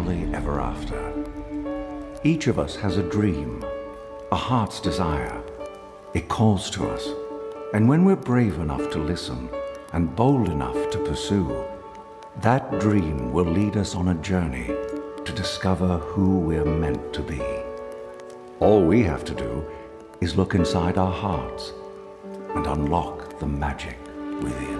happily ever after. Each of us has a dream, a heart's desire. It calls to us, and when we're brave enough to listen and bold enough to pursue, that dream will lead us on a journey to discover who we're meant to be. All we have to do is look inside our hearts and unlock the magic within.